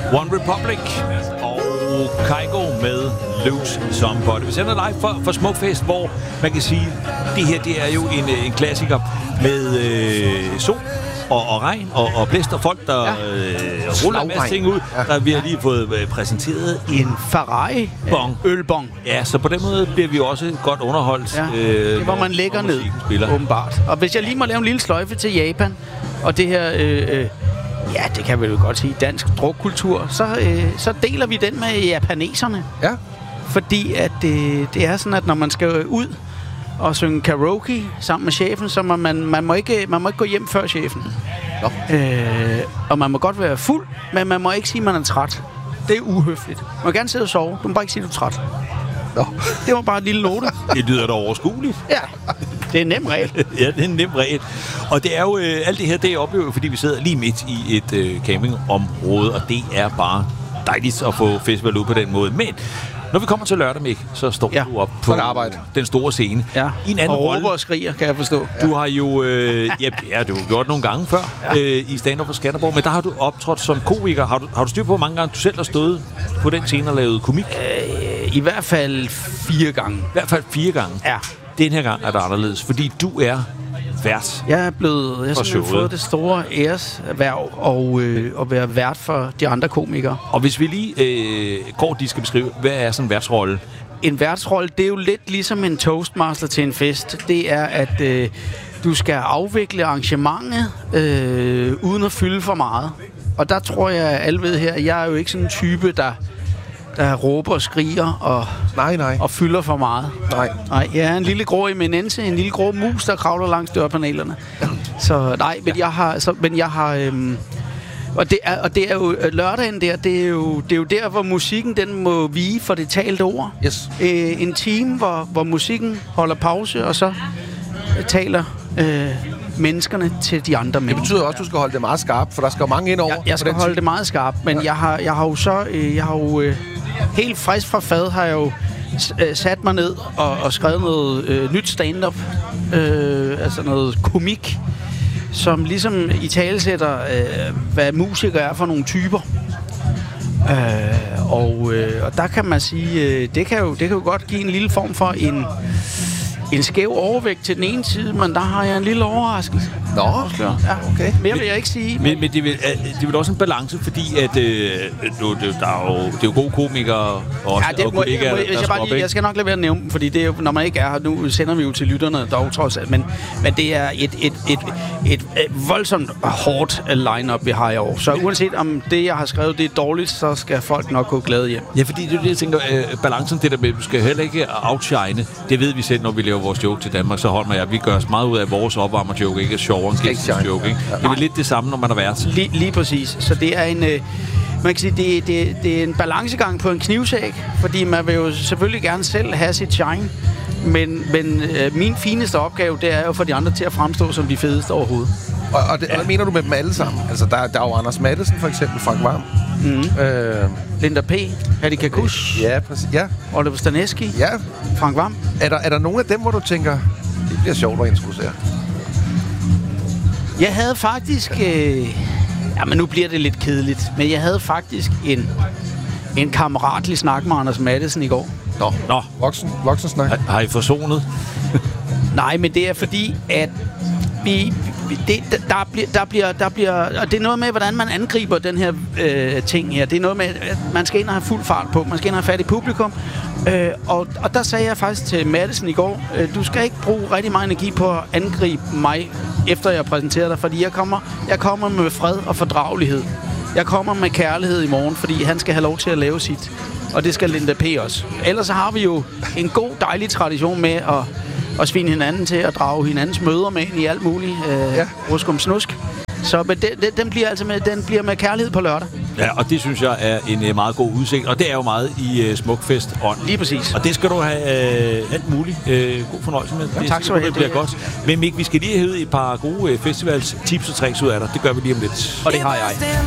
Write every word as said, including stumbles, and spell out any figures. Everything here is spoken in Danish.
One Republic og Kygo med Lose Somebody. Vi sender live for, for Smukfest, hvor man kan sige, det her det er jo en, en klassiker med øh, sol og, og regn og, og blæst og folk, der ja. øh, ruller en masse ting ud. Ja. Der vi har lige fået øh, præsenteret en Ferrari bong. Ølbong. Ja, så på den måde bliver vi også godt underholdt. Ja. Øh, det var man lægger ned, åbenbart. Og hvis jeg lige må lave en lille sløjfe til Japan, og det her... Øh, øh, ja, det kan vi jo godt sige, dansk drukkultur, så, øh, så deler vi den med japaneserne. Ja. Fordi at øh, det er sådan, at når man skal ud og synge karaoke sammen med chefen, så må man, man, må ikke, man må ikke gå hjem før chefen. Øh, og man må godt være fuld, men man må ikke sige, at man er træt. Det er uhøfligt. Man må gerne sidde og sove. Du må bare ikke sige, at du er træt. Nå. Det var bare et lille note. Det lyder da overskueligt. Ja, det er en nem regel. Ja, det er en nem regel. Og det er jo, øh, alt det her, det oplever fordi vi sidder lige midt i et øh, campingområde, og det er bare dejligt at få festival ud på den måde. Men når vi kommer til lørdag, Mik, så står ja. du op på den store scene. Ja, i en anden og råber og skriger, kan jeg forstå. Du har jo, øh, ja, ja, du har gjort nogle gange før ja. øh, i stand-up på Skanderborg, men der har du optrådt som komiker. Har du, har du styr på, hvor mange gange du selv har stået på den scene og lavet komik? Øh, I hvert fald fire gange. I hvert fald fire gange? Ja. Den her gang er det anderledes, fordi du er vært. Jeg er blevet, jeg har simpelthen fået det store æreshverv og øh, at være vært for de andre komikere. Og hvis vi lige øh, går, de skal beskrive, hvad er sådan en værtsrolle? En værtsrolle, det er jo lidt ligesom en toastmaster til en fest. Det er, at øh, du skal afvikle arrangementet øh, uden at fylde for meget. Og der tror jeg, at alle ved her, jeg er jo ikke sådan en type, der... der råber og skriger og, nej, nej. og fylder for meget. Nej. Nej, jeg er en lille grå eminence, en lille grå mus, der kravler langs dørpanelerne. Så nej, men jeg har... Så, men jeg har øhm, og, det er, og det er jo lørdagen der, det er jo, det er jo der, hvor musikken den må vige for det talte ord. Yes. Øh, en time, hvor, hvor musikken holder pause, og så øh, taler... Øh, menneskerne til de andre mennesker. Det betyder også, at du skal holde det meget skarpt, for der skal jo mange ind over. Jeg, jeg skal holde det meget skarpt, men ja. jeg, har, jeg har jo så... Øh, jeg har jo, øh, helt frisk fra fad har jeg jo øh, sat mig ned og, og skrevet noget øh, nyt stand-up. Øh, altså noget komik, som ligesom italesætter, øh, hvad musikere er for nogle typer. Øh, og, øh, og der kan man sige, øh, det, kan jo, det kan jo godt give en lille form for en... En skæv overvægt til den ene side, men der har jeg en lille overraskelse. Nå, ja, okay. Mere vil jeg ikke sige. Men, men det, vil, det vil også en balance, fordi at, øh, du, det, der er jo, det er jo gode komikere og, ja, det, og kollegaer, jeg, jeg, jeg, bare lige, jeg skal nok lade være at nævne dem, fordi det er jo, når man ikke er her, nu sender vi jo til lytterne dog trods alt, men, men det er et, et, et, et, et voldsomt hårdt line-up, vi har i år. Så uanset om det, jeg har skrevet, det er dårligt, så skal folk nok gå glade hjem. Ja, fordi det er det, jeg tænker, øh, balancen, det der med, du skal heller ikke outshine. Det ved vi selv, når vi laver vores joke til Danmark, så holder jeg, vi gør os meget ud af vores opvarmer-joke, ikke sjovere end gæstens joke, ikke? Det er lidt det samme, når man har været. Lige, lige præcis. Så det er en... Øh, man kan sige, det, det, det er en balancegang på en knivsæg, fordi man vil jo selvfølgelig gerne selv have sit shine, men, men øh, min fineste opgave, det er jo for de andre til at fremstå som de fedeste overhovedet. Og, og, det, og hvad mener du med dem alle sammen? Altså, der, der er jo Anders Mattesen, for eksempel, Frank Hvam. Mm. Øh, Linda P. Hadi Kakush. Ja, præcis. Ja. Oliver Stanesky. Ja. Frank Hvam. Er der, er der nogle af dem, hvor du tænker, det bliver sjovt at introducere? Jeg havde faktisk... Øh, ja, men nu bliver det lidt kedeligt. Men jeg havde faktisk en, en kammeratlig snak med Anders Mattesen i går. Nå, Nå. Voksen, voksen snak. Har, har I forsonet? Nej, men det er fordi, at vi... Det, der, bliver, der, bliver, der bliver... Og det er noget med, hvordan man angriber den her øh, ting her. Det er noget med, at man skal ind og have fuld fart på. Man skal ind og have fat i publikum. Øh, og, og der sagde jeg faktisk til Mattesen i går, øh, du skal ikke bruge rigtig meget energi på at angribe mig, efter jeg præsenterer dig. Fordi jeg kommer, jeg kommer med fred og fordragelighed. Jeg kommer med kærlighed i morgen, fordi han skal have lov til at lave sit. Og det skal Linda P. også. Ellers så har vi jo en god, dejlig tradition med at... og svine hinanden til at drage hinandens møder med ind i alt muligt øh, ja. ruskum snusk. Så men den, den, den bliver altså med, den bliver med kærlighed på lørdag. Ja, og det synes jeg er en uh, meget god udsigt, og det er jo meget i uh, Smukfest ånd. Lige præcis. Og det skal du have uh, alt muligt uh, god fornøjelse med. Ja, det, tak skal du have. Det bliver godt. Men Mik, vi skal lige have et par gode uh, festivals tips og tricks ud af dig. Det gør vi lige om lidt. Og det har jeg.